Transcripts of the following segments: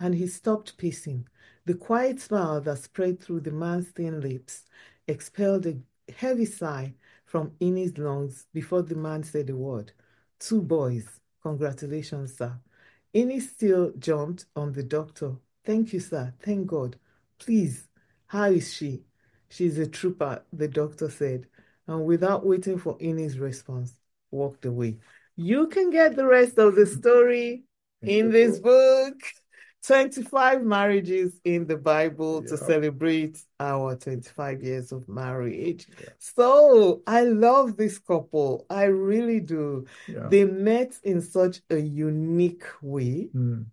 and he stopped pacing. The quiet smile that spread through the man's thin lips expelled a heavy sigh from Innie's lungs before the man said a word. Two boys. Congratulations, sir. Innie still jumped on the doctor. Thank you, sir. Thank God. Please, how is she? She's a trooper, the doctor said, and without waiting for Innie's response, walked away. You can get the rest of the story in this book. 25 marriages in the Bible to Yep. celebrate our 25 years of marriage. Yeah. So I love this couple. I really do. Yeah. They met in such a unique way, Mm.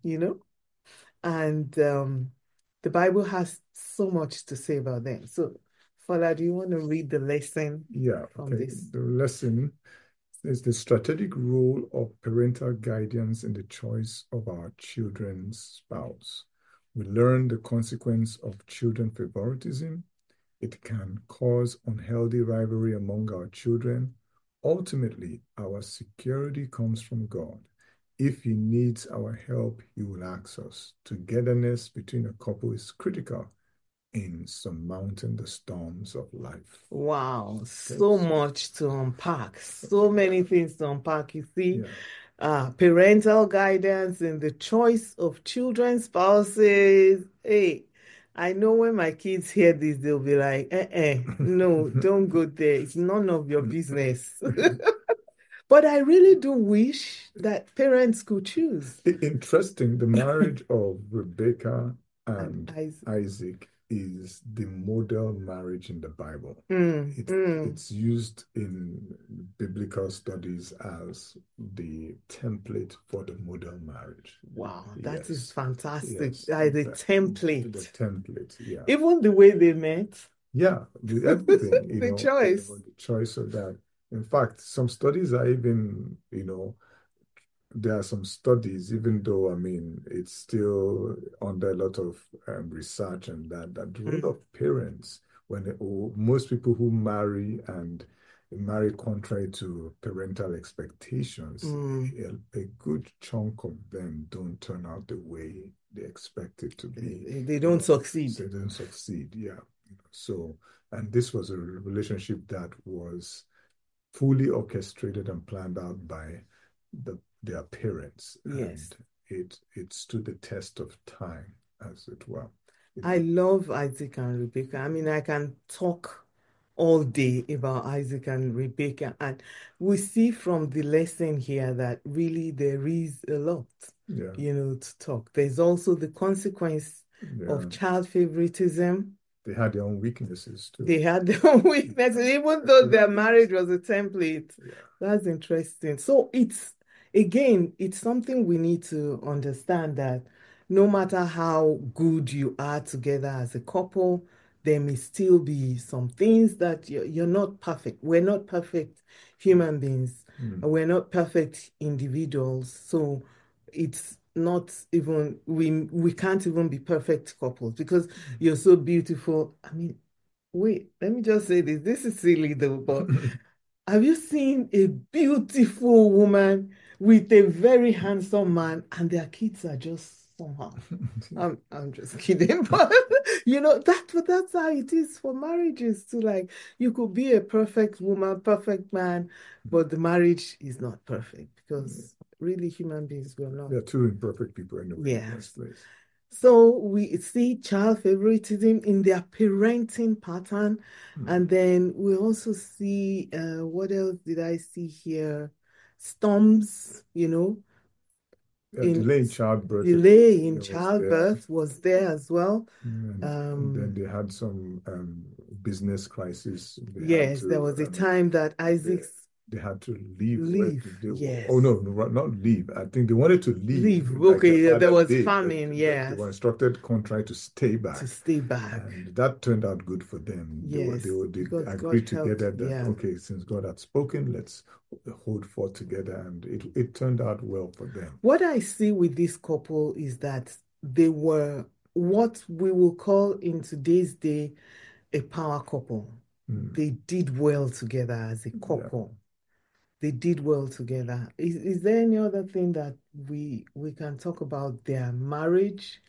and the Bible has so much to say about them. So, Fala, do you want to read the lesson Yeah. from Okay. this? The lesson is the strategic role of parental guidance in the choice of our children's spouse. We learn the consequence of children favoritism. It can cause unhealthy rivalry among our children. Ultimately, our security comes from God. If He needs our help, He will ask us. Togetherness between a couple is critical in surmounting the storms of life. Wow, Okay. so much to unpack, so many things to unpack. You see, Yeah. parental guidance in the choice of children's spouses. Hey, I know when my kids hear this, they'll be like, no, don't go there. It's none of your business. But I really do wish that parents could choose. Interesting, the marriage of Rebecca And and Isaac is the model marriage in the Bible. mm, It, mm. it's used in biblical studies as the template for the model marriage. Wow, that is Yes, fantastic. yes, The the template, template, yeah. even the way they met, Yeah, with everything, the choice. the choice of that. In fact, some studies are even, there are some studies, even though, I mean, it's still under a lot of research and that the role Mm, of parents, most people who marry and marry contrary to parental expectations, mm. a good chunk of them don't turn out the way they expect it to be, They don't succeed. so they don't succeed. Yeah. So, and this was a relationship that was fully orchestrated and planned out by their parents, Yes. and it stood the test of time, as it were. I love Isaac and Rebecca. I mean, I can talk all day about Isaac and Rebecca, and we see from the lesson here that really there is a lot, Yeah, to talk. There's also the consequence yeah. of child favoritism. They had their own weaknesses too. They had their own weaknesses, even though their marriage was a template. Yeah, That's interesting. So it's something we need to understand that no matter how good you are together as a couple, there may still be some things that you're not perfect. We're not perfect human beings, mm. and we're not perfect individuals. So it's not even we can't even be perfect couples because you're so beautiful. I mean, wait, let me just say this. This is silly though, but have you seen a beautiful woman with a very handsome man and their kids are just somehow? I'm just kidding, but that's how it is for marriages too. Like you could be a perfect woman, perfect man, but the marriage is not perfect because really human beings will not. They're two imperfect people anyway in the first Yes. place. So we see child favoritism in their parenting pattern. Mm. And then we also see, what else did I see here? Storms, in Delay in childbirth delay in was there. childbirth was there as well. And then they had some business crisis. They had Yes, there to was a time that they, Isaac's they had to leave. leave. Oh Yes, no, no, not leave. I think they wanted to leave, leave. like their Okay, yeah, there father was did, but famine. they Yes, were instructed contrary to stay to back, stay back. and that turned out good for them. Yes, They because God agreed helped. together that Yeah. okay, since God had spoken, let's hold forth together, and it turned out well for them. What I see with this couple is that they were what we will call in today's day a power couple. Mm, They did well together as a yeah. couple. They did well together. Is there any other thing that we can talk about their marriage?